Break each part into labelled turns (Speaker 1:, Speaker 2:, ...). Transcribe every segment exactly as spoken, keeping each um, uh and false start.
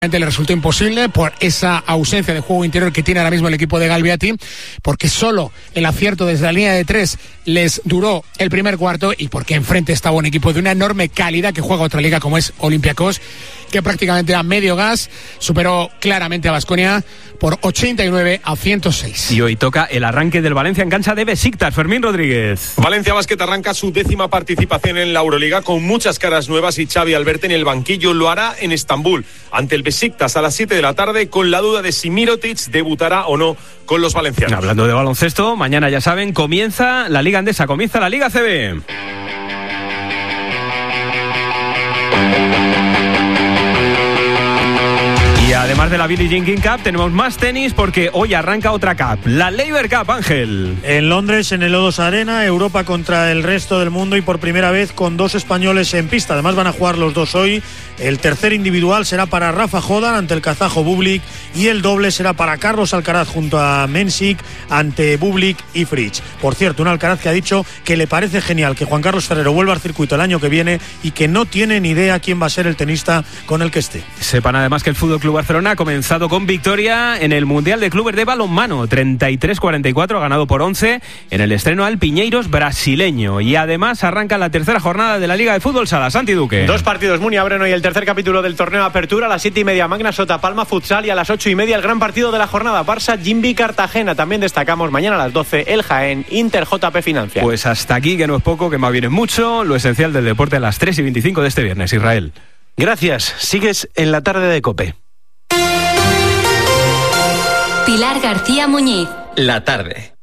Speaker 1: le resultó imposible por esa ausencia de juego interior que tiene ahora mismo el equipo de Galbiati, porque solo el acierto desde la línea de tres les duró el primer cuarto y porque enfrente estaba un equipo de una enorme calidad que juega otra liga como es Olympiacos, que prácticamente a medio gas superó claramente a Baskonia por ochenta y nueve a ciento seis.
Speaker 2: Y hoy toca el arranque del Valencia en cancha de Besiktas. Fermín Rodríguez.
Speaker 3: Valencia Basket arranca su décima participación en la Euroliga con muchas caras nuevas y Xavi Alberti en el banquillo lo hará en Estambul ante el Besiktas a las siete de la tarde, con la duda de si Mirotic debutará o no con los valencianos.
Speaker 2: Hablando de baloncesto, mañana ya saben, comienza la Liga Endesa, comienza la Liga C B. Y además de la Billie Jean King Cup, tenemos más tenis porque hoy arranca otra Cup, la Laver Cup, Ángel.
Speaker 4: En Londres, en el O dos Arena, Europa contra el resto del mundo y por primera vez con dos españoles en pista. Además van a jugar los dos hoy. El tercer individual será para Rafa Jodan ante el kazajo Bublik y el doble será para Carlos Alcaraz junto a Mensik ante Bublik y Fritz. Por cierto, un Alcaraz que ha dicho que le parece genial que Juan Carlos Ferrero vuelva al circuito el año que viene y que no tiene ni idea quién va a ser el tenista con el que esté.
Speaker 2: Sepan además que el Fútbol Club Barcelona ha comenzado con victoria en el Mundial de Clubes de Balonmano, treinta y tres cuarenta y cuatro, ganado por once en el estreno al Piñeiros brasileño. Y además arranca la tercera jornada de la Liga de Fútbol Sala. Santi Duque.
Speaker 5: Dos partidos, Muni Abreno y el tercer capítulo del torneo Apertura. A las siete y media Magna Sota Palma Futsal y a las ocho y media el gran partido de la jornada, Barça Jimbi Cartagena. También destacamos mañana a las doce el Jaén Inter J P Financial.
Speaker 2: Pues hasta aquí, que no es poco, que más bien es mucho, lo esencial del deporte a las tres y veinticinco de este viernes. Israel.
Speaker 6: Gracias, sigues en la tarde de COPE.
Speaker 7: Pilar García Muñiz.
Speaker 6: La tarde.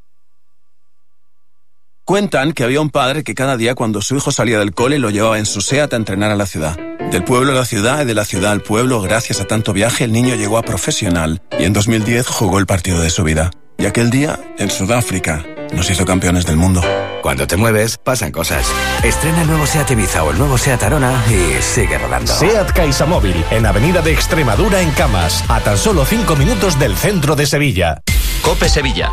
Speaker 8: Cuentan que había un padre que cada día cuando su hijo salía del cole lo llevaba en su SEAT a entrenar a la ciudad. Del pueblo a la ciudad y de la ciudad al pueblo, gracias a tanto viaje, el niño llegó a profesional y en dos mil diez jugó el partido de su vida. Y aquel día, en Sudáfrica, nos hizo campeones del mundo.
Speaker 9: Cuando te mueves, pasan cosas. Estrena el nuevo SEAT Ibiza o el nuevo SEAT Arona y sigue rodando.
Speaker 10: SEAT CaixaMóvil, en Avenida de Extremadura, en Camas, a tan solo cinco minutos del centro de Sevilla.
Speaker 6: COPE Sevilla.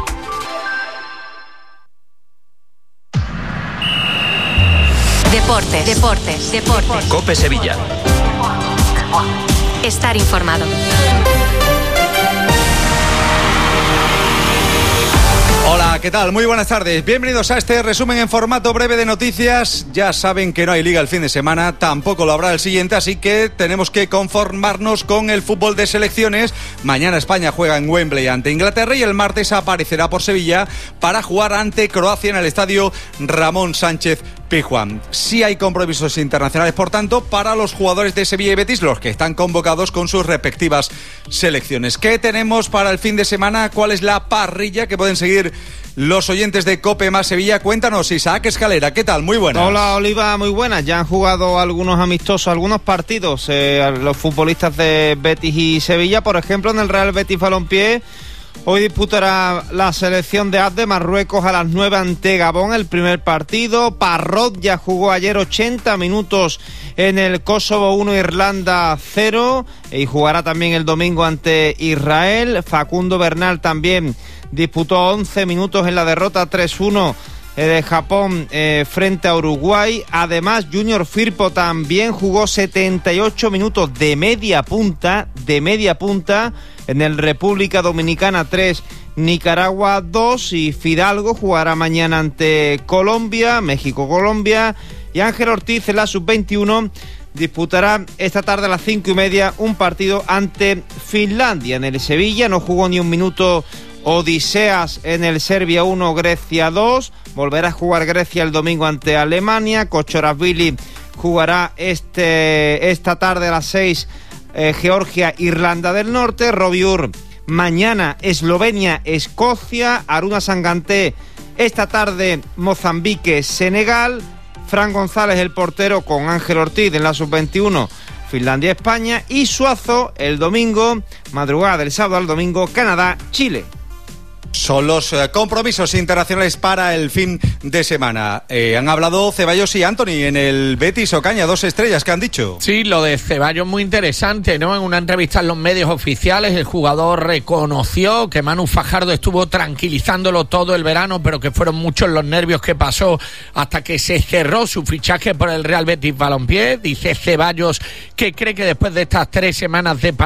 Speaker 7: Deportes, deportes, deportes.
Speaker 6: COPE Sevilla.
Speaker 7: Estar informado.
Speaker 11: Hola, ¿qué tal? Muy buenas tardes. Bienvenidos a este resumen en formato breve de noticias. Ya saben que no hay liga el fin de semana, tampoco lo habrá el siguiente, así que tenemos que conformarnos con el fútbol de selecciones. Mañana España juega en Wembley ante Inglaterra y el martes aparecerá por Sevilla para jugar ante Croacia en el estadio Ramón Sánchez Pizjuán. Sí hay compromisos internacionales, por tanto, para los jugadores de Sevilla y Betis, los que están convocados con sus respectivas selecciones. ¿Qué tenemos para el fin de semana? ¿Cuál es la parrilla que pueden seguir los oyentes de COPE más Sevilla? Cuéntanos, Isaac Escalera, ¿qué tal? Muy buenas.
Speaker 12: Hola, Oliva, muy buenas. Ya han jugado algunos amistosos, algunos partidos eh, los futbolistas de Betis y Sevilla. Por ejemplo, en el Real Betis Balompié, hoy disputará la selección de A D de Marruecos a las nueve ante Gabón, el primer partido. Parrot ya jugó ayer ochenta minutos en el Kosovo uno, Irlanda cero, y jugará también el domingo ante Israel. Facundo Bernal también disputó once minutos en la derrota tres uno de Japón eh, frente a Uruguay. Además, Junior Firpo también jugó setenta y ocho minutos de media punta, de media punta en el República Dominicana tres, Nicaragua dos, y Fidalgo jugará mañana ante Colombia, México-Colombia, y Ángel Ortiz en la sub veintiuno disputará esta tarde a las cinco y media un partido ante Finlandia. En el Sevilla no jugó ni un minuto Odiseas en el Serbia uno, Grecia dos, volverá a jugar Grecia el domingo ante Alemania. Kochorashvili jugará este, esta tarde a las seis, eh, Georgia, Irlanda del Norte. Robiur mañana Eslovenia, Escocia. Aruna Sanganté esta tarde Mozambique, Senegal. Fran González, el portero, con Ángel Ortiz en la sub veintiuno, Finlandia, España. Y Suazo el domingo, madrugada del sábado al domingo, Canadá, Chile.
Speaker 11: son los eh, compromisos internacionales para el fin de semana. Eh, han hablado Ceballos y Anthony en el Betis Ocaña, dos estrellas que han dicho.
Speaker 13: Sí, lo de Ceballos muy interesante, ¿no? En una entrevista en los medios oficiales, el jugador reconoció que Manu Fajardo estuvo tranquilizándolo todo el verano, pero que fueron muchos los nervios que pasó hasta que se cerró su fichaje por el Real Betis Balompié. Dice Ceballos que cree que después de estas tres semanas de